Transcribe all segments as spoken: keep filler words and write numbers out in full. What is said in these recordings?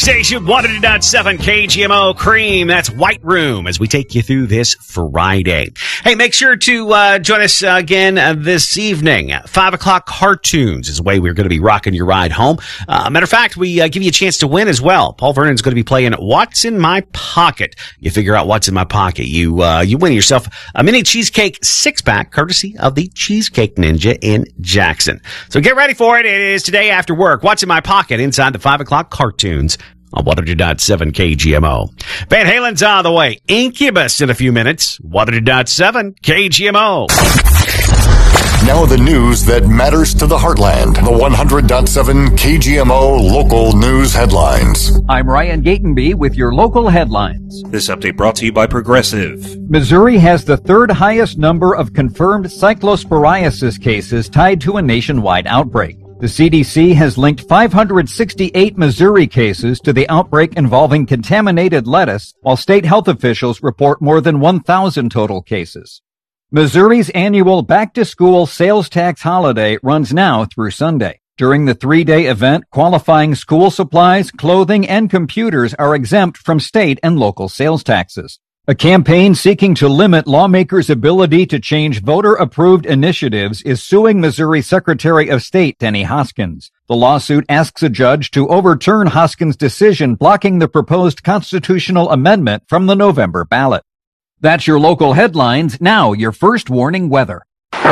Station one hundred point seven K G M O Cream. That's White Room as we take you through this Friday. Hey, make sure to uh, join us uh, again uh, this evening. five o'clock cartoons is the way we're going to be rocking your ride home. Uh, matter of fact, we uh, give you a chance to win as well. Paul Vernon's going to be playing What's in My Pocket. You figure out what's in my pocket. You uh, you win yourself a mini cheesecake six-pack courtesy of the Cheesecake Ninja in Jackson. So get ready for it. It is today after work. What's in my pocket inside the five o'clock cartoons on one hundred point seven K G M O. Van Halen's on the way. Incubus in a few minutes. one hundred point seven K G M O. Now the news that matters to the heartland. The one hundred point seven K G M O local news headlines. I'm Ryan Gatenby with your local headlines. This update brought to you by Progressive. Missouri has the third highest number of confirmed cyclosporiasis cases tied to a nationwide outbreak. The C D C has linked five hundred sixty-eight Missouri cases to the outbreak involving contaminated lettuce, while state health officials report more than one thousand total cases. Missouri's annual back-to-school sales tax holiday runs now through Sunday. During the three-day event, qualifying school supplies, clothing, and computers are exempt from state and local sales taxes. A campaign seeking to limit lawmakers' ability to change voter-approved initiatives is suing Missouri Secretary of State Denny Hoskins. The lawsuit asks a judge to overturn Hoskins' decision blocking the proposed constitutional amendment from the November ballot. That's your local headlines. Now, your first warning weather.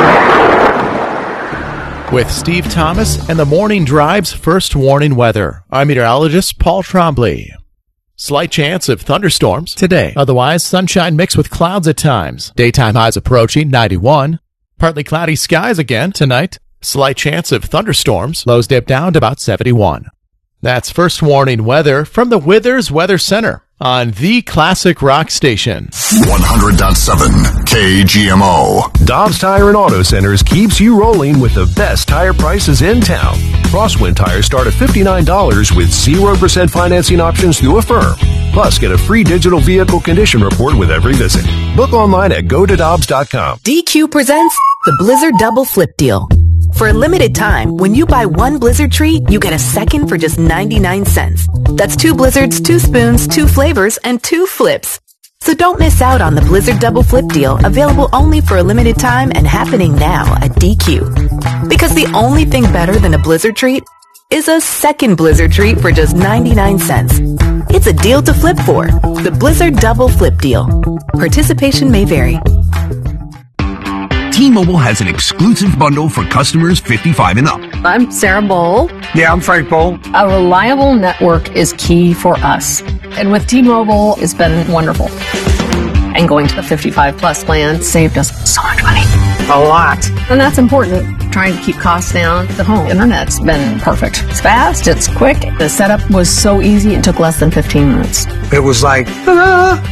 With Steve Thomas and the Morning Drive's first warning weather, I'm meteorologist Paul Trombley. Slight chance of thunderstorms today. Otherwise, sunshine mixed with clouds at times. Daytime highs approaching ninety-one. Partly cloudy skies again tonight. Slight chance of thunderstorms. Lows dip down to about seventy-one. That's first warning weather from the Withers Weather Center on the Classic Rock Station. one hundred point seven K G M O. Dobbs Tire and Auto Centers keeps you rolling with the best tire prices in town. Crosswind tires start at fifty-nine dollars with zero percent financing options through Affirm. Plus, get a free digital vehicle condition report with every visit. Book online at go to dobbs dot com. D Q presents the Blizzard Double Flip Deal. For a limited time, when you buy one Blizzard treat, you get a second for just ninety-nine cents. That's two Blizzards, two spoons, two flavors, and two flips. So don't miss out on the Blizzard Double Flip Deal, available only for a limited time and happening now at D Q. Because the only thing better than a Blizzard treat is a second Blizzard treat for just ninety-nine cents. It's a deal to flip for. The Blizzard Double Flip Deal. Participation may vary. T-Mobile has an exclusive bundle for customers fifty-five and up. I'm Sarah Bowl. Yeah, I'm Frank Bowl. A reliable network is key for us. And with T-Mobile, it's been wonderful. And going to the fifty-five plus plan saved us so much money. A lot. And that's important. Trying to keep costs down. The home internet's been perfect. It's fast, it's quick. The setup was so easy, it took less than fifteen minutes. It was like, ta-da!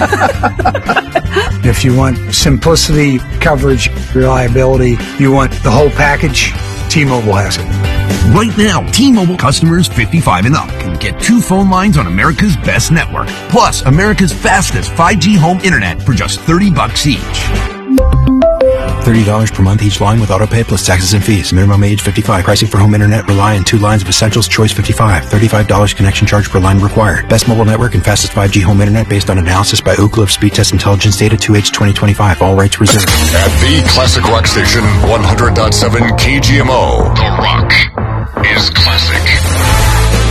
If you want simplicity, coverage, reliability, you want the whole package, T-Mobile has it. Right now, T-Mobile customers fifty-five and up can get two phone lines on America's best network, plus America's fastest five G home internet for just thirty bucks each. thirty dollars per month each line with autopay plus taxes and fees. Minimum age fifty-five. Pricing for home internet rely on two lines of Essentials Choice fifty-five. thirty-five dollars connection charge per line required. Best mobile network and fastest five G home internet based on analysis by Ookla of Speed Test Intelligence Data two H twenty twenty-five. All rights reserved. At the Classic Rock Station, one hundred point seven K G M O. The Rock is classic.